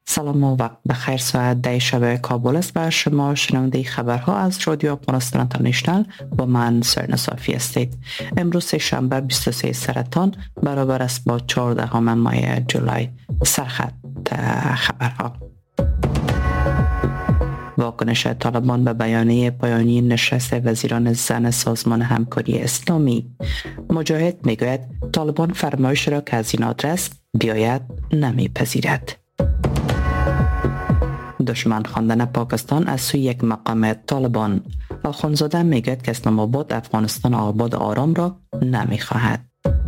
سلام و وقت بخیر. ساعت 10 شب کابل است و شما شنونده خبرها از رادیو افغانستان اینترنشنال با من سرنا صافی هستید. امروز شنبه 23 سرطان برابر است با 14 ماه جولای. سرخط خبرها. واکنش طالبان به بیانیه پایانی نشست وزیران زن سازمان همکاری اسلامی. مجاهد میگوید طالبان فرمایش را که از این آدرس بیاید نمیپذیرد. دشمن خواندن پاکستان از سوی یک مقام طالبان. آخوندزاده میگوید که اسلام آباد افغانستان آباد آرام را نمیخواهد.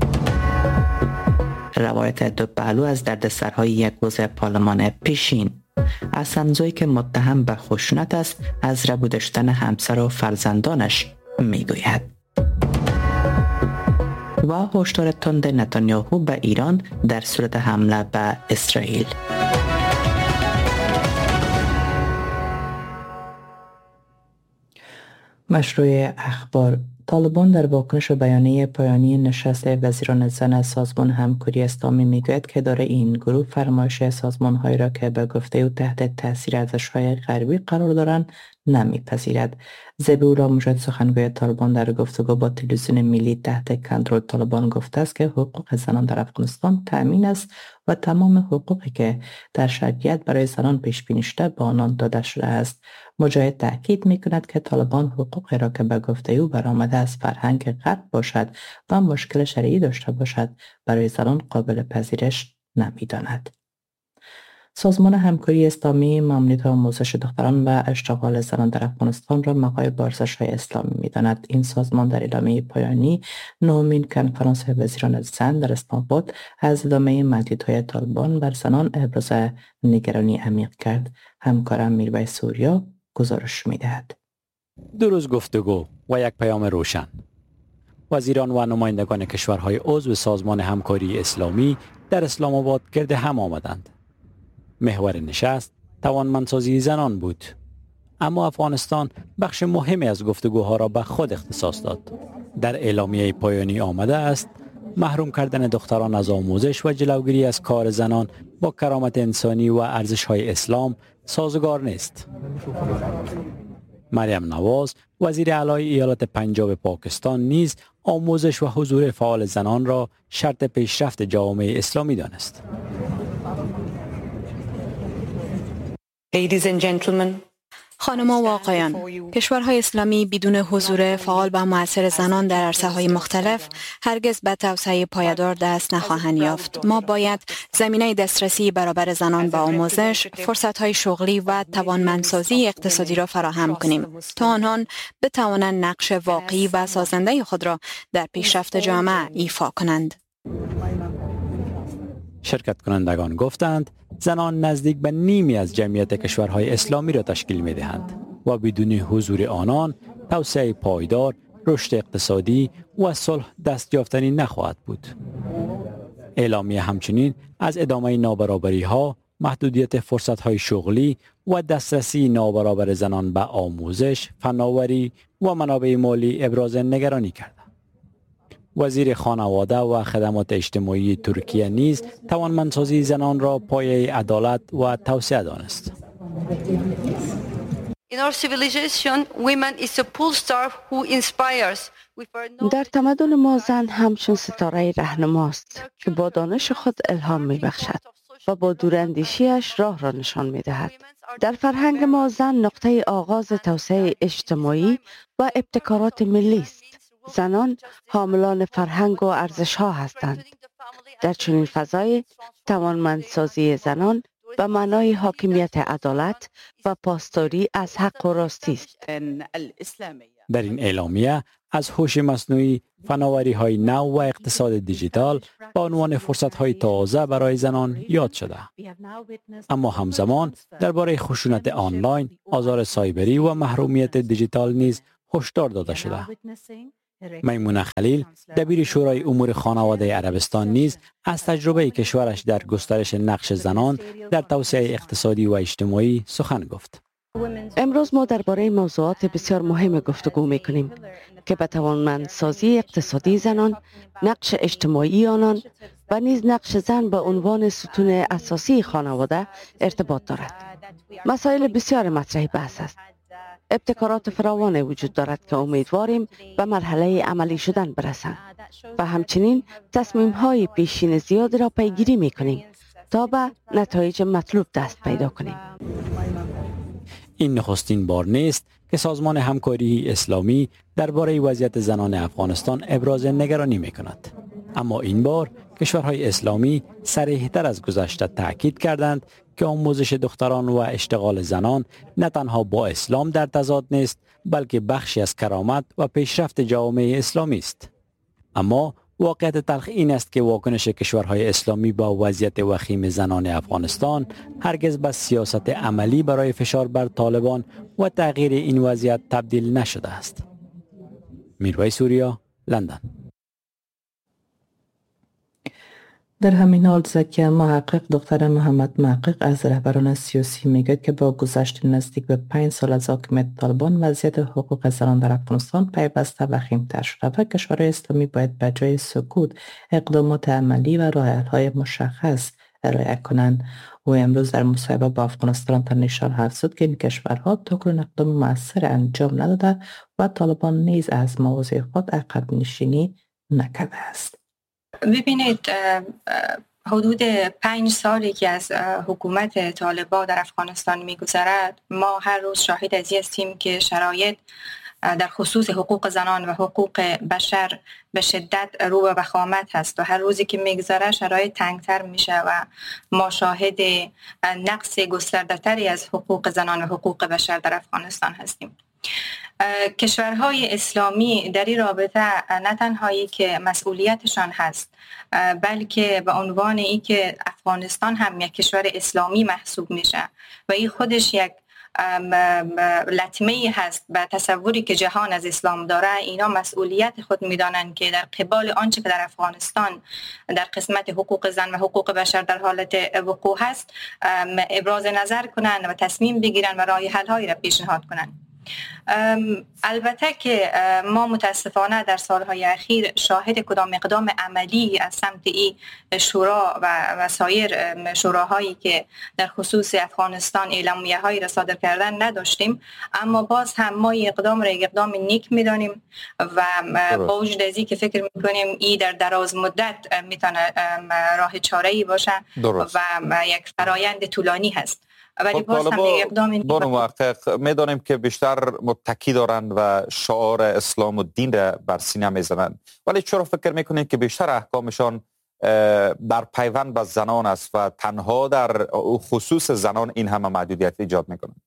روایت دو پهلو از دردسرهای یک روز پارلمان پیشین. احسن‌زویی که متهم به خشونت است از ربودشتن همسر و فرزندانش میگوید. و هشدار تند نتانیاهو به ایران در صورت حمله به اسرائیل. مشروع اخبار. طالبان در واکنش به بیانیه پایانی نشست وزیران زن سازمان همکاری اسلامی میگوید که اداره این گروه فرمایش سازمان‌هایی را که به گفته او تحت تاثیر ارزش‌های غربی قرار دارند نمیپذیرد. ذبیح‌الله مجاهد سخنگوی طالبان در گفتگو با تلویزیون ملی تحت کنترل طالبان گفته است که حقوق زنان در افغانستان تأمین است و تمام حقوقی که در شریعت برای زنان پیش بینی شده به آنان داده شده است. مجاهد تأکید می‌کند که طالبان حقوقی را که به گفته او برآمده از فرهنگ غرب باشد و مشکل شرعی داشته باشد برای زنان قابل پذیرش نمی‌داند. سازمان همکاری اسلامی ممنوعیت آموزش دختران و اشتغال زنان در افغانستان را مقای با ارزش‌های اسلامی می‌داند. این سازمان در اعلامیه پایانی نهمین کنفرانس وزیران زن در اسلام آباد از ادامه محدودیت‌های طالبان بر زنان ابراز نگرانی عمیق کرد. همکارم میروی سوریا گزارش می‌دهد. دو روز گفتگو و یک پیام روشن. وزیران و نمایندگان کشورهای عضو سازمان همکاری اسلامی در اسلام آباد گرد هم آمدند. محور نشست توانمندسازی زنان بود، اما افغانستان بخش مهمی از گفتگوها را به خود اختصاص داد. در اعلامیه پایانی آمده است محروم کردن دختران از آموزش و جلوگیری از کار زنان با کرامت انسانی و ارزش‌های اسلام سازگار نیست. مریم نواز وزیر اعلی ایالات پنجاب پاکستان نیز آموزش و حضور فعال زنان را شرط پیشرفت جامعه اسلامی دانست. Ladies and gentlemen, خانم‌ها و آقایان، کشورهای اسلامی بدون حضور فعال و مؤثر زنان در عرصه‌های مختلف هرگز به توسعه پایدار دست نخواهند یافت. ما باید زمینه دسترسی برابر زنان به آموزش، فرصت‌های شغلی و توانمندسازی اقتصادی را فراهم کنیم تا آنان بتوانند نقش واقعی و سازنده خود را در پیشرفت جامعه ایفا کنند. شرکت کنندگان گفتند زنان نزدیک به نیمی از جمعیت کشورهای اسلامی را تشکیل می دهند و بدون حضور آنان توسعه پایدار، رشد اقتصادی و صلح دست یافتنی نخواهد بود. اعلامیه همچنین از ادامه نابرابری ها، محدودیت فرصت های شغلی و دسترسی نابرابر زنان به آموزش، فناوری و منابع مالی ابراز نگرانی کرد. وزیر خانواده و خدمات اجتماعی ترکیه نیز توانمندسازی زنان را پایه عدالت و توسعه دانست. در تمدن ما زن همچون ستاره رهنماست که با دانش خود الهام می بخشد و با دوراندیشیش راه را نشان می دهد. در فرهنگ ما زن نقطه آغاز توسعه اجتماعی و ابتکارات ملی است. زنان حاملان فرهنگ و ارزش‌ها هستند. در چنین فضای توانمندسازی زنان به معنای حاکمیت عدالت و پاسداری از حق و راستی است. در این اعلامیه از هوش مصنوعی، فناوری‌های نو و اقتصاد دیجیتال به عنوان فرصت‌های تازه برای زنان یاد شده. اما همزمان درباره خشونت آنلاین، آزار سایبری و محرومیت دیجیتال نیز هشدار داده شده. میمونه خلیل دبیر شورای امور خانواده عربستان نیز از تجربه کشورش در گسترش نقش زنان در توسعه اقتصادی و اجتماعی سخن گفت. امروز ما درباره موضوعات بسیار مهم گفتگو می‌کنیم که به توانمندسازی اقتصادی زنان، نقش اجتماعی آنان و نیز نقش زن به عنوان ستون اساسی خانواده ارتباط دارد. مسائل بسیار مطرح بحث است. ابتکارات فراوان وجود دارد که امیدواریم به مرحله عملی شدن برسند و همچنین تصمیم های پیشین زیاد را پیگیری می کنیم تا به نتایج مطلوب دست پیدا کنیم. این نخستین بار نیست که سازمان همکاری اسلامی درباره وضعیت زنان افغانستان ابراز نگرانی می کند. اما این بار کشورهای اسلامی صریح‌تر از گذشته تاکید کردند که آموزش دختران و اشتغال زنان نه تنها با اسلام در تضاد نیست، بلکه بخشی از کرامت و پیشرفت جامعه اسلامی است. اما واقعیت تلخ این است که واکنش کشورهای اسلامی با وضعیت وخیم زنان افغانستان هرگز به سیاست عملی برای فشار بر طالبان و تغییر این وضعیت تبدیل نشده است. میرویس سوریا، لندن. در همین حال زکیه محقق دکتر محمد محقق از رهبران سیاسی میگوید که با گذشت نزدیک به 5 سال از حاکمیت طالبان وضعیت حقوق زنان در افغانستان پیوسته وخیم‌تر شده و کشورهای اسلامی باید به جای سکوت اقدامات عملی و راه حل‌های مشخص ارائه کنند. او امروز در مصاحبه با افغانستان انترنشنال حرف زد که این کشورها تاکنون اقدام مؤثر انجام نداده و طالبان نیز از مواضع خود عقب نشینی نکرده است. ببینید، حدود 5 سالی که از حکومت طالبان در افغانستان می‌گذرد، ما هر روز شاهد از این هستیم که شرایط در خصوص حقوق زنان و حقوق بشر به شدت رو به وخامت هست و هر روزی که میگذره شرایط تنگتر میشه و ما شاهد نقص گسترده‌تری از حقوق زنان و حقوق بشر در افغانستان هستیم. کشورهای اسلامی در این رابطه نه تنهایی که مسئولیتشان هست، بلکه به عنوان ای که افغانستان هم یک کشور اسلامی محسوب میشه و این خودش یک لطمه هست به تصوری که جهان از اسلام داره، اینا مسئولیت خود میدانند که در قبال آنچه که در افغانستان در قسمت حقوق زن و حقوق بشر در حالت وقوع هست ابراز نظر کنند و تصمیم بگیرند و راه حل هایی را پیشنهاد کنند. البته که ما متاسفانه در سالهای اخیر شاهد کدام اقدام عملی از سمت این شورا و سایر شوراهایی که در خصوص افغانستان اعلامیه هایی را صادر کردن نداشتیم، اما باز هم ما این اقدام را اقدام نیک میدانیم و با وجود از این که فکر میکنیم این در دراز مدت میتونه راه چاره‌ای باشه و یک فرایند طولانی هست. ولی باز هم اقدام بانو محقق میدانیم که بیشتر متکی دارند و شعار اسلام و دین را بر سینه میزنند، ولی چرا فکر میکنید که بیشتر احکامشان در پیوند به زنان است و تنها در خصوص زنان این همه محدودیت ایجاد میکنند؟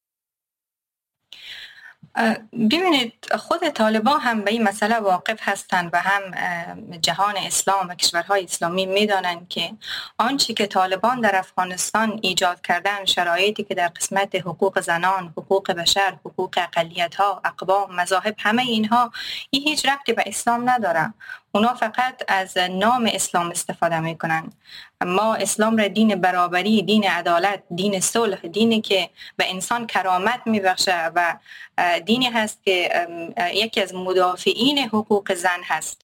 ببینید، خود طالبان هم به این مسئله واقف هستند و هم جهان اسلام و کشورهای اسلامی میدانند که آنچه که طالبان در افغانستان ایجاد کردن، شرایطی که در قسمت حقوق زنان، حقوق بشر، حقوق اقلیت‌ها، اقوام، مذاهب، همه اینها این هیچ ربطی به اسلام نداره. اونا فقط از نام اسلام استفاده میکنن. ما اسلام را دین برابری، دین عدالت، دین صلح، دینی که به انسان کرامت میبخشه و دینی هست که یکی از مدافعین حقوق زن هست.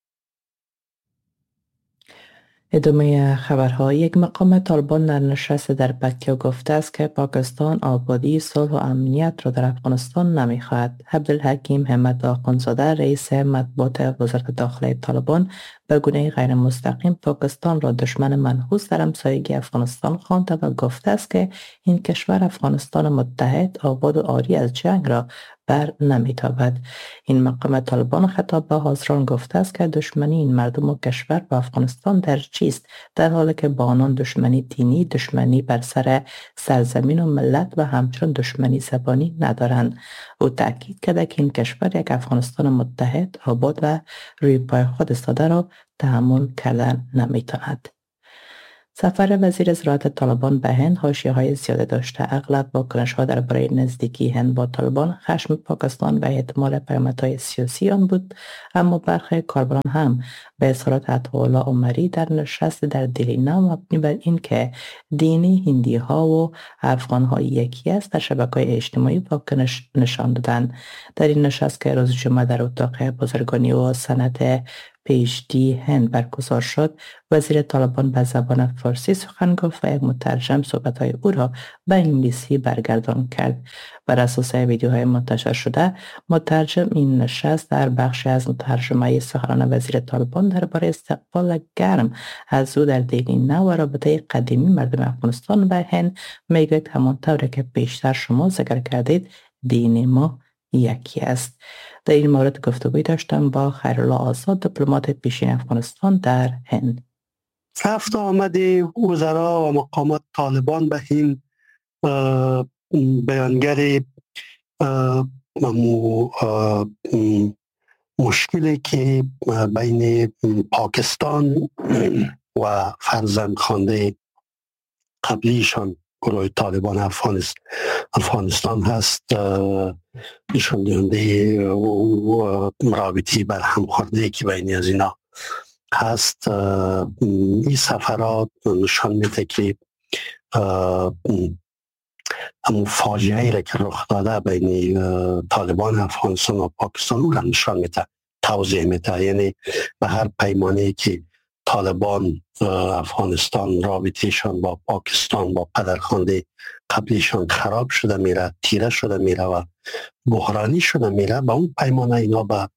ادامه خبرها. یک مقام طالبان در نشست در بکیه گفته است که پاکستان آبادی، صلح و امنیت را در افغانستان نمیخواهد. عبدالحکیم حمد آخوندزاده رئیس مطبوعات وزارت داخله طالبان به گونه غیر مستقیم پاکستان را دشمن منحوس در همسایگی افغانستان خوانده و گفته است که این کشور افغانستان متحد، آباد و عاری از جنگ را بر نمیتابد. این مقام طالبان خطاب به حاضران گفته است که دشمنی این مردم و کشور با افغانستان در چیست، در حالی که با آنان دشمنی دینی، دشمنی بر سر سرزمین و ملت و همچنین دشمنی زبانی ندارند. او تاکید کرده که این کشور یک افغانستان متحد، آباد و روی پای خود ایستاده را تحمل کردن نمیتواند. سفر وزیر زراعت طالبان به هند حاشیه‌های زیاده داشته. اغلب واکنش‌ها درباره نزدیکی هند با طالبان خشم پاکستان و احتمال پیامدهای سیاسی آن بود، اما برخی کاربران هم به اظهارات عطاالله عمری در نشست در دلی نو مبنی بر این که دینی هندی‌ها و افغان‌ها یکی است در شبکه‌های اجتماعی واکنش نشان دادند. در این نشست که روز جمعه در اتاق بازرگانی و صنعت PhD هند برگزار شد، وزیر طالبان به زبان فارسی سخن گفت و یک مترجم صحبت‌های او را به انگلیسی برگردان کرد. بر اساس ویدیوهای منتشر شده، مترجم این نشست در بخشی از ترجمه سخنان وزیر طالبان درباره استقبال گرم از او در دیلی نو و رابطه قدیمی مردم افغانستان و هند میگوید همانطور که بیشتر شما ذکر کردید دین ما یکی است. در این مورد گفتگوی داشتم با خیرالله آزاد، دیپلمات پیشین افغانستان در هند. رفت آمد وزرا و مقامات طالبان به هند بیانگر مشکلی که بین پاکستان و فرزندخوانده قبلیشان گروه طالبان افغانستان هست نشان دهنده رابطی بر همخوردگی که بین از اینا هست. این سفرات نشان میده که همون فاجعه‌ای را که رخ داده بین طالبان افغانستان و پاکستان او را نشان میده، توضیح میده. یعنی به هر پیمانه‌ای که طالبان افغانستان رابطهشان با پاکستان با پدرخوانده قبلیشان خراب شده میره، تیره شده میره و بحرانی شده میره، با اون پیمانه اینا به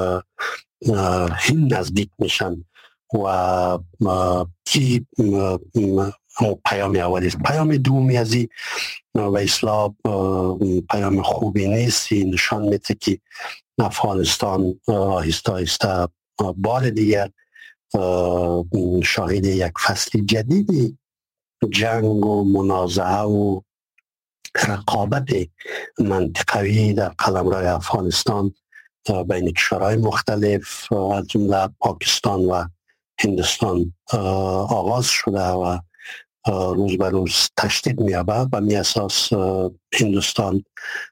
هند نزدیک میشن و کی پیام اولی است. پیام دومی از این و اصلاح پیام خوبی نیست. نشان میده که افغانستان آهسته آهسته بار دیگر شاهد یک فصل جدیدی جنگ و منازعه و رقابت منطقوی در قلمرو افغانستان بین کشورهای مختلف از جمله پاکستان و هندوستان آغاز شده و روز به روز تشدید می‌یابد و می اساس هندوستان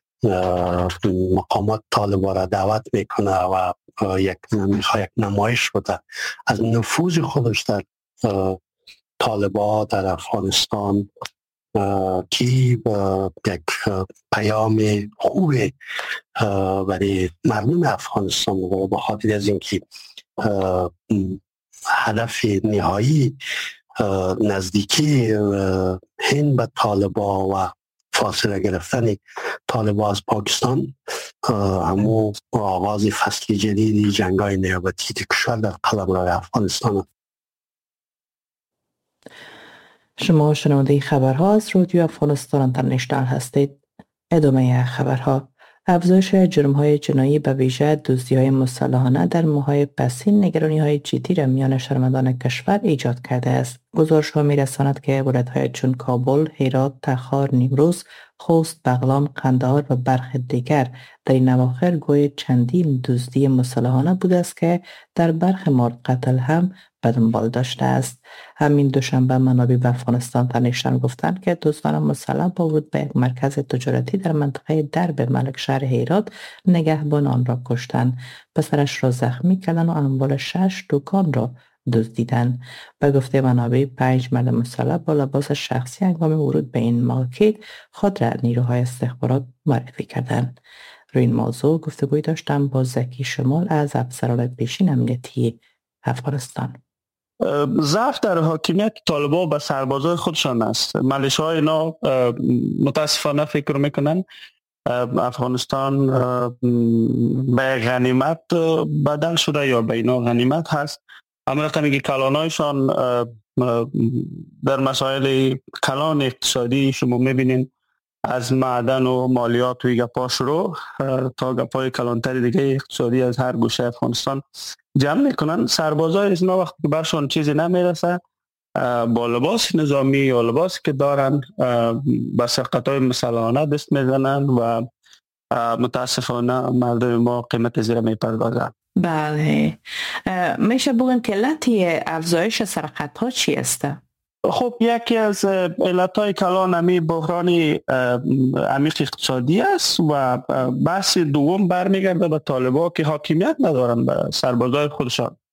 مقامات طالبان را دعوت میکنه و یک نمایش بوده از نفوذ خودش در طالبان در افغانستان که یک پیام خوب برای مردم افغانستان و به خاطر از اینکه هدف نهایی نزدیکی هند به طالبان و فاصله گرفتن طالبان از پاکستان همون آغاز فصل جدیدی جنگ‌های نیابتی کشور در قلمرو افغانستان. شما شنونده خبرها از رادیو افغانستان اینترنشنال هستید. ادامه خبرها. افزایش جرم‌های جنایی به ویژه دزدی‌های مسلحانه در ماه‌های پسین نگرانی‌های جدی را میان شهروندان کشور ایجاد کرده است. گزارش‌ها می‌رساند که ولایت‌های چون کابل، هرات، تخار، نیمروز، خوست، بغلان، قندهار و برخی دیگر در این اواخر گوی چندین دزدی مسلحانه بوده است که در برخی مورد قتل هم به دنبال داشته است. همین دوشنبه منابع به افغانستان اینترنشنال گفتند که دزدان مسلح با ورود به یک مرکز تجارتی در منطقه درب ملک شهر هرات نگهبان آن را کشتند، پسرش را زخمی کردند و اموال 6 دکان را دزدیدند. به گفته منابع 5 مرد مسلح با لباس شخصی هنگام ورود به این مارکت خود را نیروهای استخبارات معرفی کردند. روی این موضوع گفتگوی داشتم با زکی شمال از افسران پیشین امنیتی افغانستان. ضعف در حاکمیت طالبان به سربازای خودشان است. ملیشه‌های اینا متاسفانه فکر میکنن افغانستان به غنیمت بدل شده یا به اینا غنیمت هست. اما رقمی که کلانایشان در مسائل کلان اقتصادی شما میبینین از معدن و مالیات و گپاش رو تا گپای کلانتری دیگه اقتصادی از هر گوشه افغانستان جمع میکنن. سربازای از وقتی که برشان چیزی نمیرسه با لباس نظامی یا لباسی که دارن به سرقت‌های مسلحانه دست میزنن و متاسفانه مردم ما قیمت زیر میپردازن. بله، میشه بگن که علت افزایش سرقت‌ها چی است؟ خب یکی از علتهای کلان همی بحران عمیق اقتصادی است و بحث دوم برمیگرده به طالبان که حاکمیت ندارن به سربازای خودشان.